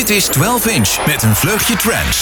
Dit is 12 Inch met een vleugje trance.